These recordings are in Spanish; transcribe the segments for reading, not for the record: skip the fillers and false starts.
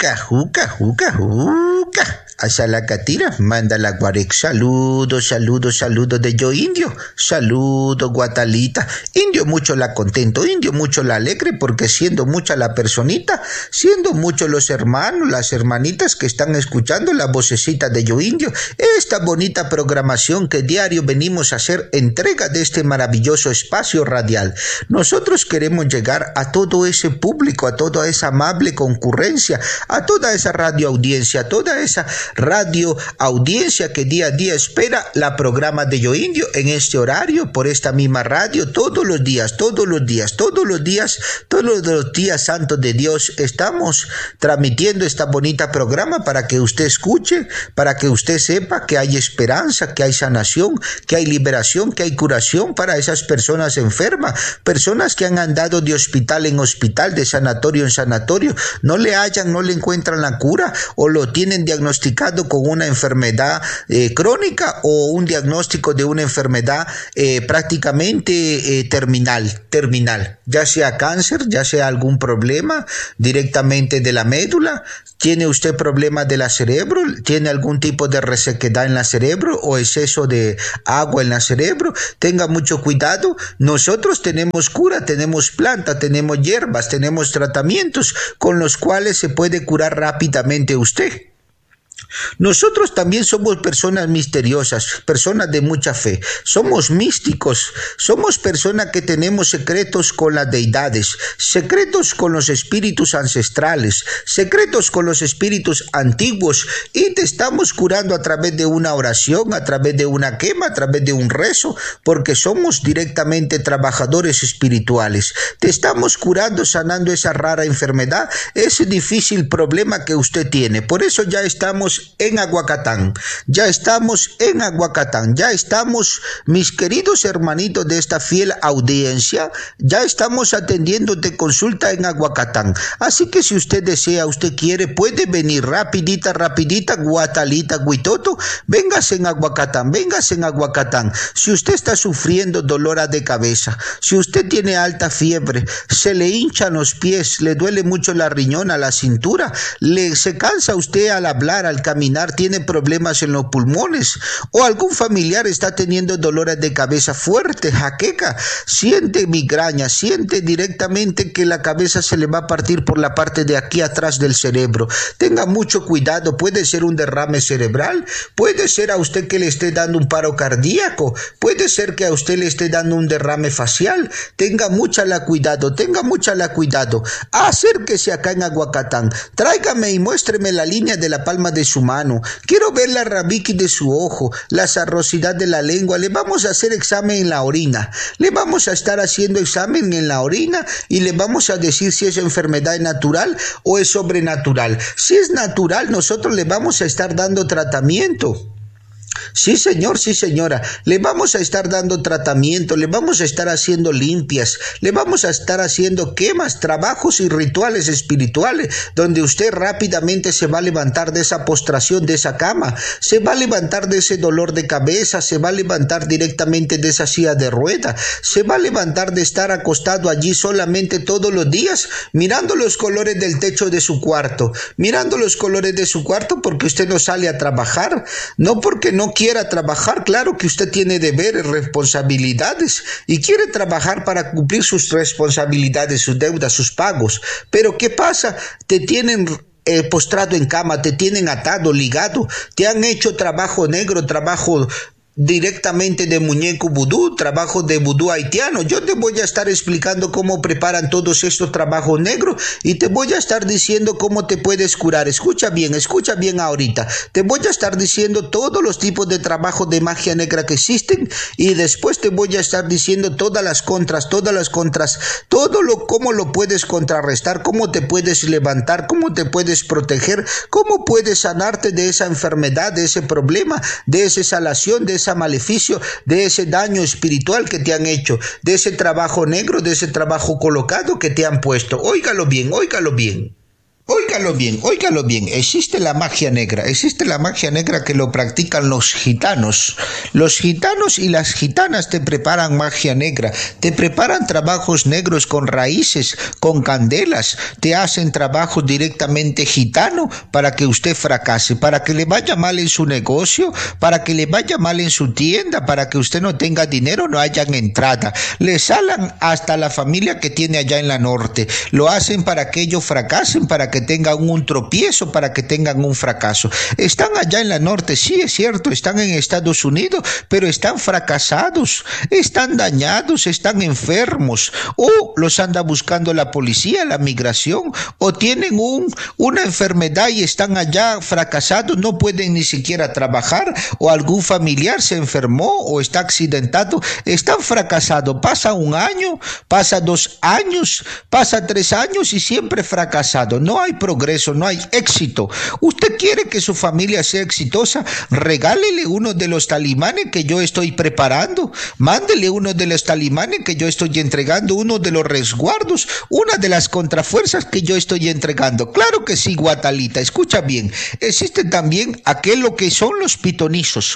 juca, juca, juca. Hasta la catira, manda la guarec. Saludos, saludos, saludos de yo indio. Saludos, Guatalita. Indio mucho la contento, indio mucho la alegre, porque siendo mucha la personita, siendo muchos los hermanos, las hermanitas que están escuchando la vocecita de yo indio, esta bonita programación que diario venimos a hacer entrega de este maravilloso espacio radial. Nosotros queremos llegar a todo ese público, a toda esa amable concurrencia, a toda esa radio audiencia, a toda esa radio audiencia que día a día espera la programa de Yo Indio en este horario, por esta misma radio, todos los días santos de Dios, estamos transmitiendo esta bonita programa para que usted escuche, para que usted sepa que hay esperanza, que hay sanación, que hay liberación, que hay curación para esas personas enfermas, personas que han andado de hospital en hospital, de sanatorio en sanatorio, no le encuentran la cura o lo tienen diagnosticado con una enfermedad crónica o un diagnóstico de una enfermedad prácticamente terminal, ya sea cáncer, ya sea algún problema directamente de la médula. ¿Tiene usted problemas de la cerebro? ¿Tiene algún tipo de resequedad en la cerebro o exceso de agua en la cerebro? Tenga mucho cuidado. Nosotros tenemos cura, tenemos planta, tenemos hierbas, tenemos tratamientos con los cuales se puede curar rápidamente usted. Nosotros también somos personas misteriosas, personas de mucha fe, somos místicos, somos personas que tenemos secretos con las deidades, secretos con los espíritus ancestrales, secretos con los espíritus antiguos, y te estamos curando a través de una oración, a través de una quema, a través de un rezo, porque somos directamente trabajadores espirituales. Te estamos curando, sanando esa rara enfermedad, ese difícil problema que usted tiene. Por eso ya estamos en Aguacatán, ya estamos, mis queridos hermanitos de esta fiel audiencia, ya estamos atendiendo de consulta en Aguacatán. Así que si usted desea, usted quiere, puede venir rapidita, Guatalita, Guitoto, véngase en Aguacatán. Si usted está sufriendo dolor de cabeza, si usted tiene alta fiebre, se le hinchan los pies, le duele mucho la riñona, la cintura, se cansa usted al hablar, al caminar, tiene problemas en los pulmones, o algún familiar está teniendo dolores de cabeza fuerte, jaqueca, siente migraña, siente directamente que la cabeza se le va a partir por la parte de aquí atrás del cerebro. Tenga mucho cuidado, puede ser un derrame cerebral, puede ser a usted que le esté dando un paro cardíaco, puede ser que a usted le esté dando un derrame facial. Tenga mucha cuidado, acérquese acá en Aguacatán, tráigame y muéstreme la línea de la palma de su mano, quiero ver la rabiqui de su ojo, la sarrosidad de la lengua. Le vamos a hacer examen en la orina, le vamos a estar haciendo examen en la orina y le vamos a decir si esa enfermedad es natural o es sobrenatural. Si es natural, nosotros le vamos a estar dando tratamiento. Sí, señor, sí, señora, le vamos a estar dando tratamiento, le vamos a estar haciendo limpias, le vamos a estar haciendo quemas, trabajos y rituales espirituales, donde usted rápidamente se va a levantar de esa postración, de esa cama, se va a levantar de ese dolor de cabeza, se va a levantar directamente de esa silla de rueda, se va a levantar de estar acostado allí solamente todos los días, mirando los colores del techo de su cuarto, porque usted no sale a trabajar, no porque no quiera trabajar, claro que usted tiene deberes, responsabilidades y quiere trabajar para cumplir sus responsabilidades, sus deudas, sus pagos, pero ¿qué pasa? Te tienen postrado en cama, te tienen atado, ligado, te han hecho trabajo negro, trabajo directamente de muñeco vudú, trabajo de vudú haitiano. Yo te voy a estar explicando cómo preparan todos estos trabajos negros y te voy a estar diciendo cómo te puedes curar. Escucha bien ahorita. Te voy a estar diciendo todos los tipos de trabajo de magia negra que existen y después te voy a estar diciendo todas las contras, cómo lo puedes contrarrestar, cómo te puedes levantar, cómo te puedes proteger, cómo puedes sanarte de esa enfermedad, de ese problema, de esa salación, de ese maleficio, de ese daño espiritual que te han hecho, de ese trabajo negro, de ese trabajo colocado que te han puesto. Óigalo bien. óigalo bien, existe la magia negra que lo practican los gitanos. Los gitanos y las gitanas te preparan magia negra, te preparan trabajos negros con raíces, con candelas, te hacen trabajo directamente gitano para que usted fracase, para que le vaya mal en su negocio, para que le vaya mal en su tienda, para que usted no tenga dinero, no hayan entrada. Le salan hasta la familia que tiene allá en la norte, lo hacen para que ellos fracasen, para que tengan un tropiezo, para que tengan un fracaso. Están allá en la norte, sí es cierto, están en Estados Unidos, pero están fracasados, están dañados, están enfermos, o los anda buscando la policía, la migración, o tienen una enfermedad y están allá fracasados, no pueden ni siquiera trabajar, o algún familiar se enfermó o está accidentado, están fracasados. Pasa un año, pasa 2 años, pasa 3 años y siempre fracasado. No hay progreso, no hay éxito. ¿Usted quiere que su familia sea exitosa? Regálele uno de los talimanes que yo estoy preparando. Mándele uno de los talimanes que yo estoy entregando, uno de los resguardos, una de las contrafuerzas que yo estoy entregando. Claro que sí, Guatalita, escucha bien. Existe también aquello que son los pitonizos.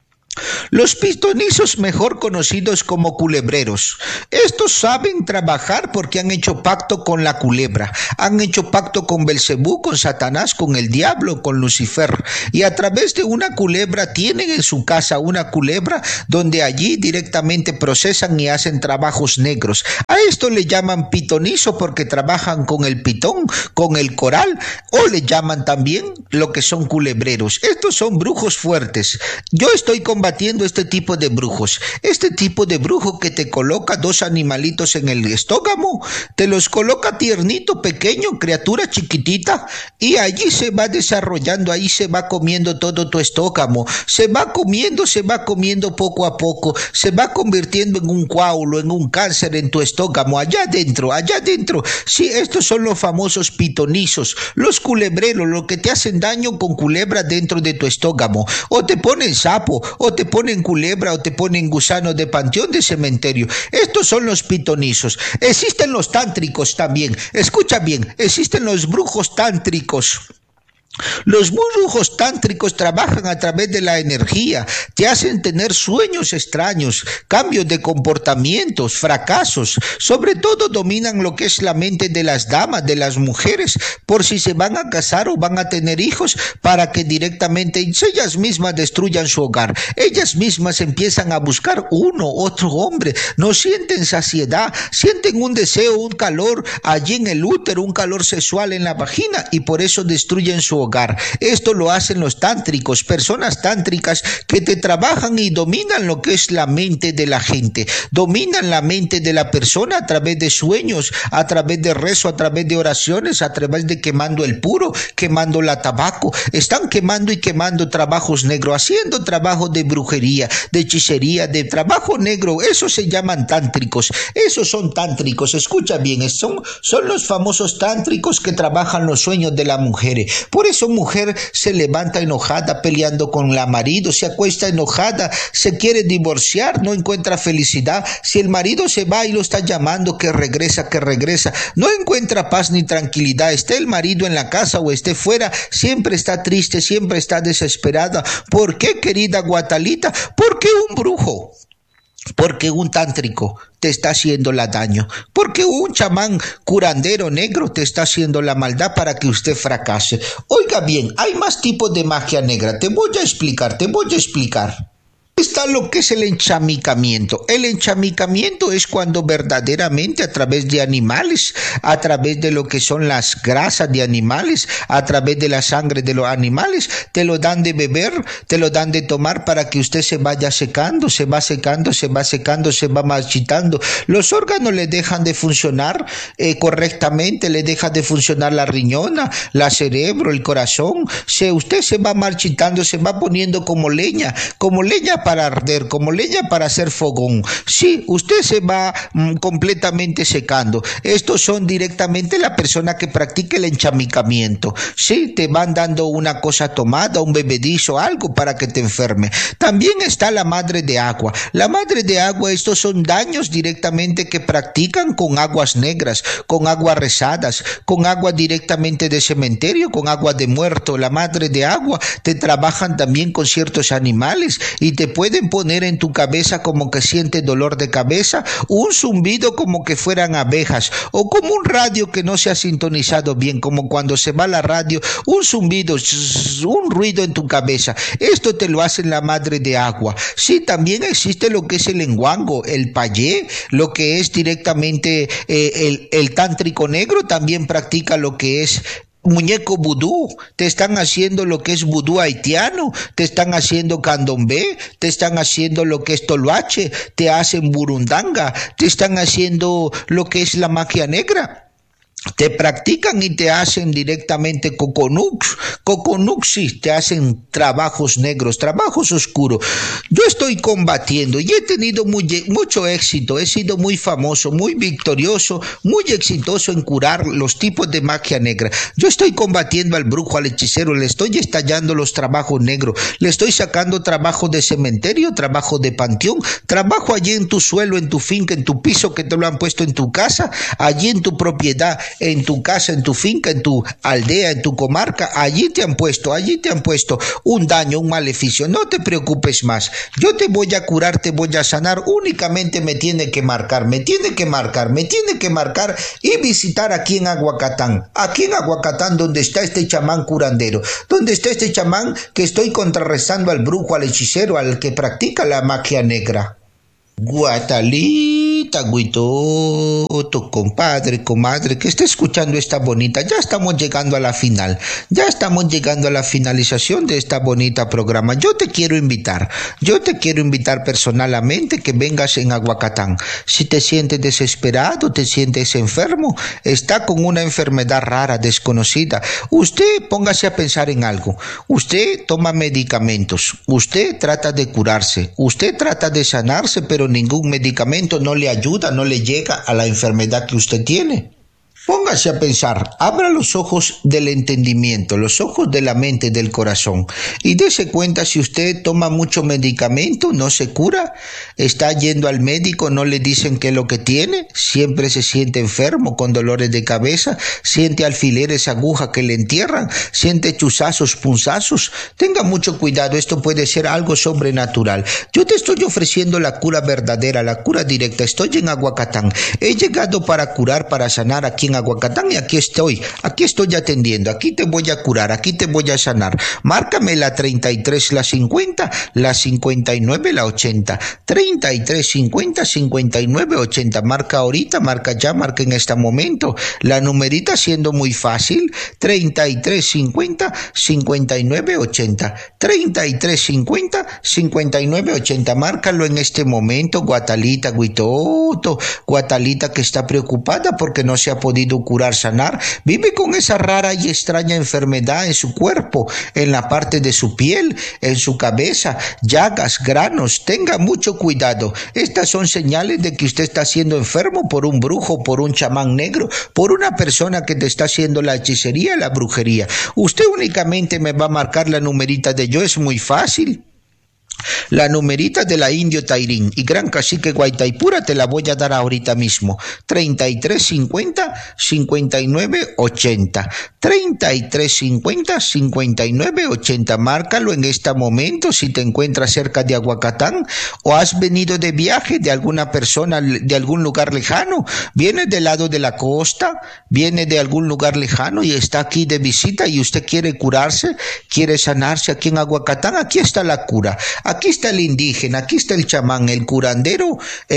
Los pitonizos, mejor conocidos como culebreros. Estos saben trabajar porque han hecho pacto con la culebra, han hecho pacto con Belcebú, con Satanás, con el diablo, con Lucifer, y a través de una culebra tienen en su casa una culebra donde allí directamente procesan y hacen trabajos negros. A esto le llaman pitonizo porque trabajan con el pitón, con el coral, o le llaman también lo que son culebreros. Estos son brujos fuertes. Yo estoy combatiendo este tipo de brujos. Este tipo de brujo que te coloca 2 animalitos en el estómago, te los coloca tiernito, pequeño, criatura chiquitita, y allí se va desarrollando, ahí se va comiendo todo tu estómago, se va comiendo poco a poco, se va convirtiendo en un coágulo, en un cáncer en tu estómago, allá adentro. Sí, estos son los famosos pitonizos, los culebreros, los que te hacen daño con culebra dentro de tu estómago, o te ponen sapo, o te ponen culebra, o te ponen gusano de panteón, de cementerio. Estos son los pitonizos. Existen los tántricos también. Escucha bien, existen los brujos tántricos. Los brujos tántricos trabajan a través de la energía, te hacen tener sueños extraños, cambios de comportamientos, fracasos. Sobre todo dominan lo que es la mente de las damas, de las mujeres, por si se van a casar o van a tener hijos, para que directamente ellas mismas destruyan su hogar. Ellas mismas empiezan a buscar otro hombre, no sienten saciedad, sienten un deseo, un calor allí en el útero, un calor sexual en la vagina, y por eso destruyen su hogar. Esto lo hacen los tántricos, personas tántricas que te trabajan y dominan lo que es la mente de la gente, dominan la mente de la persona a través de sueños, a través de rezo, a través de oraciones, a través de quemando el puro, quemando la tabaco. Están quemando y quemando trabajos negros, haciendo trabajo de brujería, de hechicería, de trabajo negro. Esos se llaman tántricos, esos son tántricos. Escucha bien, son los famosos tántricos que trabajan los sueños de las mujeres. Por eso mujer se levanta enojada peleando con la marido, se acuesta enojada, se quiere divorciar, no encuentra felicidad. Si el marido se va y lo está llamando que regresa, no encuentra paz ni tranquilidad. Esté el marido en la casa o esté fuera, siempre está triste, siempre está desesperada. ¿Por qué, querida Guatalita? ¿Por qué un brujo? Porque un tántrico te está haciendo la daño, porque un chamán curandero negro te está haciendo la maldad para que usted fracase. Oiga bien, hay más tipos de magia negra, te voy a explicar. Está lo que es el enchamicamiento. El enchamicamiento es cuando verdaderamente a través de animales, a través de lo que son las grasas de animales, a través de la sangre de los animales, te lo dan de beber, te lo dan de tomar para que usted se vaya secando, se va marchitando. Los órganos le dejan de funcionar correctamente, le deja de funcionar la riñona, la cerebro, el corazón. Usted se va marchitando, se va poniendo como leña para arder, como leña para hacer fogón. Sí, usted se va completamente secando. Estos son directamente la persona que practica el enchamicamiento. Sí, te van dando una cosa tomada, un bebedizo, algo para que te enferme. También está la madre de agua. La madre de agua, estos son daños directamente que practican con aguas negras, con aguas rezadas, con agua directamente de cementerio, con agua de muerto. La madre de agua te trabajan también con ciertos animales y te pueden poner en tu cabeza como que sientes dolor de cabeza, un zumbido como que fueran abejas o como un radio que no se ha sintonizado bien, como cuando se va la radio, un zumbido, un ruido en tu cabeza. Esto te lo hace la madre de agua. Sí, también existe lo que es el enguango, el payé, lo que es directamente el tántrico negro, también practica lo que es muñeco vudú, te están haciendo lo que es vudú haitiano, te están haciendo candomblé, te están haciendo lo que es toloache, te hacen burundanga, te están haciendo lo que es la magia negra. Te practican y te hacen directamente coconuxis, te hacen trabajos negros, trabajos oscuros. Yo estoy combatiendo y he tenido mucho éxito, he sido muy famoso, muy victorioso, muy exitoso en curar los tipos de magia negra. Yo estoy combatiendo al brujo, al hechicero, le estoy estallando los trabajos negros, le estoy sacando trabajo de cementerio, trabajo de panteón, trabajo allí en tu suelo, en tu finca, en tu piso que te lo han puesto en tu casa, allí en tu propiedad, en tu casa, en tu finca, en tu aldea, en tu comarca, allí te han puesto un daño, un maleficio. No te preocupes más, yo te voy a curar, te voy a sanar, únicamente me tiene que marcar y visitar aquí en Aguacatán, donde está este chamán curandero, donde está este chamán que estoy contrarrestando al brujo, al hechicero, al que practica la magia negra. Guatalita, Guitoto, compadre, comadre, que esté escuchando esta bonita, ya estamos llegando a la final, ya estamos llegando a la finalización de esta bonita programa. Yo te quiero invitar personalmente que vengas en Aguacatán. Si te sientes desesperado, te sientes enfermo, está con una enfermedad rara, desconocida, usted póngase a pensar en algo, usted toma medicamentos, usted trata de curarse, usted trata de sanarse, pero ningún medicamento no le ayuda, no le llega a la enfermedad que usted tiene. Póngase a pensar, abra los ojos del entendimiento, los ojos de la mente, del corazón, y dése cuenta si usted toma mucho medicamento, no se cura, está yendo al médico, no le dicen qué es lo que tiene, siempre se siente enfermo, con dolores de cabeza, siente alfileres, agujas que le entierran, siente chuzazos, punzazos. Tenga mucho cuidado, esto puede ser algo sobrenatural. Yo te estoy ofreciendo la cura verdadera, la cura directa. Estoy en Aguacatán, he llegado para curar, para sanar aquí en Aguacatán y aquí estoy atendiendo, aquí te voy a curar, aquí te voy a sanar. Márcame la 33, la 50, la 59, la 80, 33, 50, 59, 80. Marca ahorita, marca ya, marca en este momento. La numerita siendo muy fácil, 33, 50, 59, 80, 33, 50, 59, 80. Márcalo en este momento, Guatalita, Guitoto, Guatalita que está preocupada porque no se ha podido curar, sanar, vive con esa rara y extraña enfermedad en su cuerpo, en la parte de su piel, en su cabeza, llagas, granos. Tenga mucho cuidado, estas son señales de que usted está siendo enfermo por un brujo, por un chamán negro, por una persona que te está haciendo la hechicería, la brujería. Usted únicamente me va a marcar la numerita de yo, es muy fácil. La numerita de la Indio Tairín y Gran Cacique Guaitaipura te la voy a dar ahorita mismo. 33 50 59 80. 33 50 59 80. Márcalo en este momento si te encuentras cerca de Aguacatán o has venido de viaje de alguna persona de algún lugar lejano. Viene del lado de la costa, viene de algún lugar lejano y está aquí de visita y usted quiere curarse, quiere sanarse aquí en Aguacatán. Aquí está la cura. Aquí está el indígena, aquí está el chamán, el curandero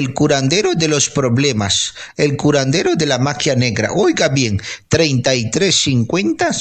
de los problemas, el curandero de la magia negra. Oiga bien, 33 50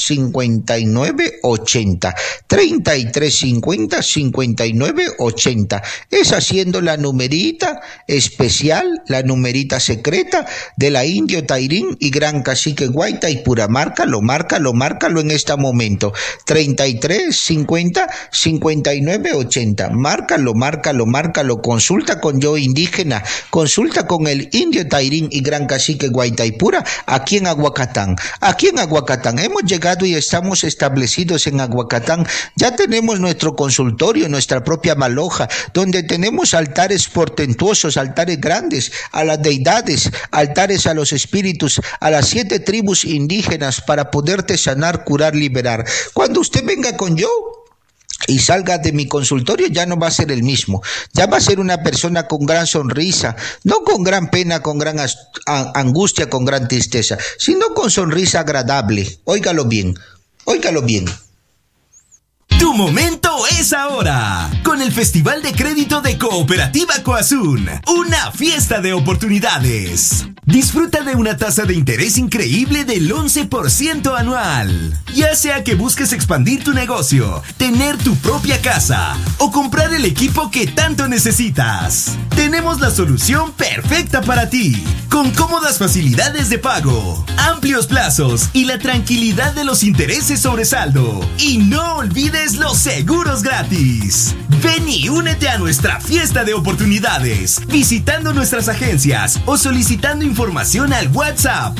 59 80. 33 50 59 80. Es haciendo la numerita especial, la numerita secreta de la Indio Tairín y Gran Cacique Guaitaipura. Márcalo en este momento. 33 50 59 80. márcalo, consulta con Yo Indígena, consulta con el Indio Tairín y Gran Cacique Guaitaipura, aquí en Aguacatán. Aquí en Aguacatán hemos llegado y estamos establecidos en Aguacatán. Ya tenemos nuestro consultorio, nuestra propia maloja, donde tenemos altares portentuosos, altares grandes, a las deidades, altares a los espíritus, a las 7 tribus indígenas para poderte sanar, curar, liberar. Cuando usted venga con Yo y salga de mi consultorio, ya no va a ser el mismo, ya va a ser una persona con gran sonrisa, no con gran pena, con gran angustia, con gran tristeza, sino con sonrisa agradable. Óigalo bien, óigalo bien. Tu momento es ahora, con el Festival de Crédito de Cooperativa Coazún, una fiesta de oportunidades. Disfruta de una tasa de interés increíble del 11% anual. Ya sea que busques expandir tu negocio, tener tu propia casa o comprar el equipo que tanto necesitas, tenemos la solución perfecta para ti, con cómodas facilidades de pago, amplios plazos y la tranquilidad de los intereses sobre saldo. Y no olvides los seguros gratis. Ven y únete a nuestra fiesta de oportunidades, visitando nuestras agencias o solicitando información al WhatsApp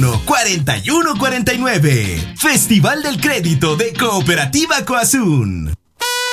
5191-4149. Festival del Crédito de Cooperativa Coazún.